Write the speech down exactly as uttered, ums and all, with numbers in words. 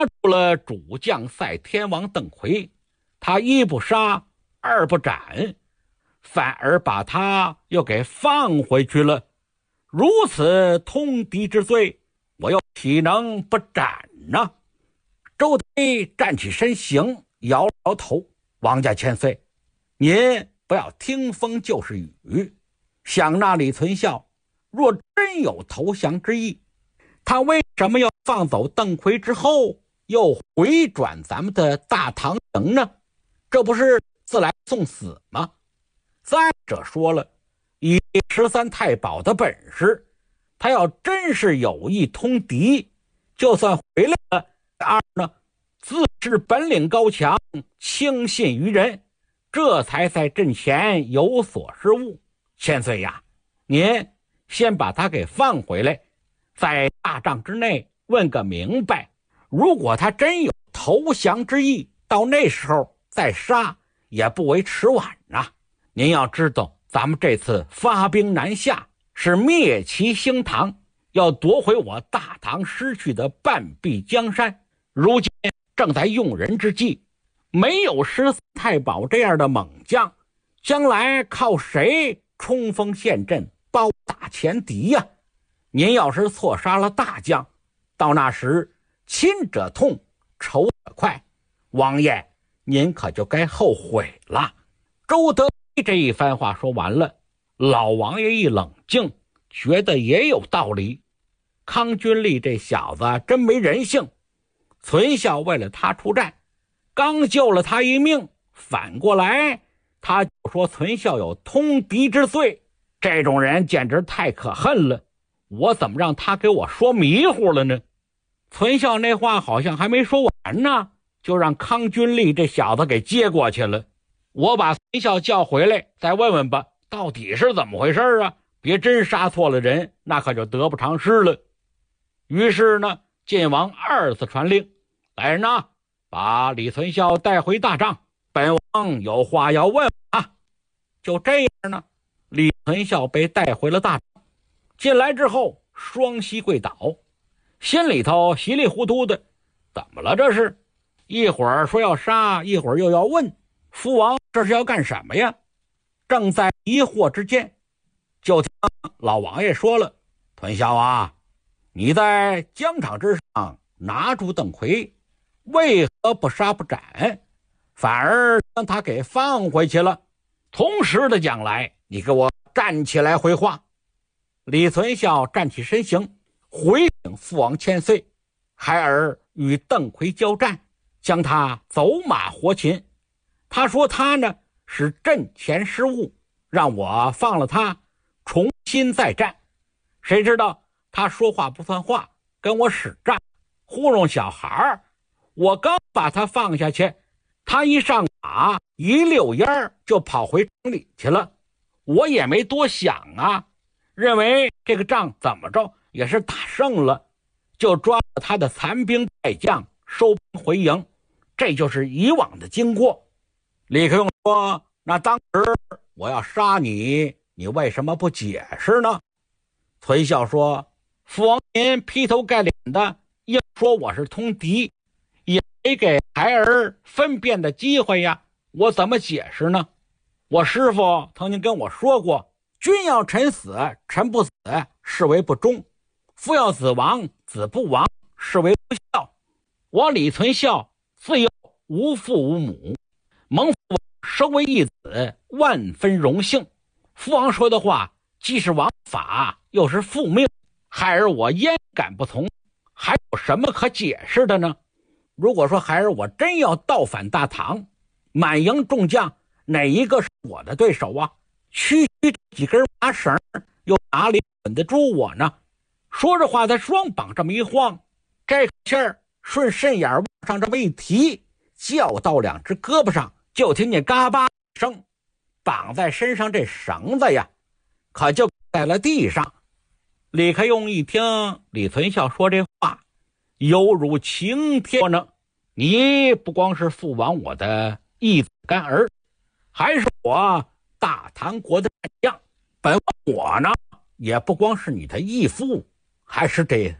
住了主将赛天王邓奎，他一不杀，二不斩，反而把他又给放回去了。如此通敌之罪，我又岂能不斩呢？周推站起身形，摇摇头：“王家千岁，您不要听风就是雨。想那李存孝若真有投降之意，他为什么要放走邓奎之后又回转咱们的大唐营呢？这不是自来送死吗？再者说了，以十三太保的本事，他要真是有意通敌，就算回来了，二呢自是本领高强，轻信于人，这才在阵前有所失误。千岁呀，您先把他给放回来，在大帐之内问个明白。如果他真有投降之意，到那时候再杀也不为迟晚啊。您要知道，咱们这次发兵南下是灭其兴唐，要夺回我大唐失去的半壁江山，如今正在用人之际，没有十四太保这样的猛将，将来靠谁冲锋陷阵，包打前敌呀？您要是错杀了大将，到那时亲者痛，仇者快，王爷您可就该后悔了。周德熙这一番话说完了，老王爷一冷静，觉得也有道理。康君立这小子真没人性，存孝为了他出战，刚救了他一命，反过来他就说存孝有通敌之罪，这种人简直太可恨了。我怎么让他给我说迷糊了呢？存孝那话好像还没说完呢，就让康君立这小子给接过去了。我把存孝叫回来，再问问吧，到底是怎么回事啊？别真杀错了人，那可就得不偿失了。于是呢，晋王二次传令，来人呐，把李存孝带回大帐，本王有话要问啊。就这样呢，李存孝被带回了大帐，进来之后双膝跪倒，心里头稀里糊涂的，怎么了这是？一会儿说要杀，一会儿又要问，父王这是要干什么呀？正在疑惑之间，就听老王爷说了：“存孝啊，你在疆场之上拿住邓奎，为何不杀不斩，反而将他给放回去了？同时的讲来，你给我站起来回话。”李存孝站起身形，回禀父王千岁，孩儿与邓奎交战，将他走马活擒。他说他呢是阵前失误，让我放了他，重新再战。谁知道他说话不算话，跟我使诈，糊弄小孩。我刚把他放下去，他一上马一溜烟就跑回城里去了。我也没多想啊，认为这个仗怎么着也是打胜了，就抓了他的残兵败将，收兵回营。这就是以往的经过。李克用说：“那当时我要杀你，你为什么不解释呢？”存孝说：“父王您劈头盖脸的硬说我是通敌，也没给孩儿分辨的机会呀，我怎么解释呢？我师父曾经跟我说过，君要臣死，臣不死，视为不忠；父要子亡，子不亡，视为不孝。我李存孝自幼无父无母，蒙父王收为义子，万分荣幸。父王说的话既是王法，又是父命，孩儿我焉敢不从？还有什么可解释的呢？如果说孩儿我真要倒反大唐，满营众将哪一个是我的对手啊？区区几根麻绳又哪里稳得住我呢？说着话，他双膀这么一晃，这口气儿顺肾眼往上这么一提，叫到两只胳膊上，就听见嘎巴一声，绑在身上这绳子呀，可就在了地上。李克用一听李存孝说这话，犹如晴天呢。你不光是父王我的义子干儿，还是我大唐国的战将，本王我呢也不光是你的义父，还是这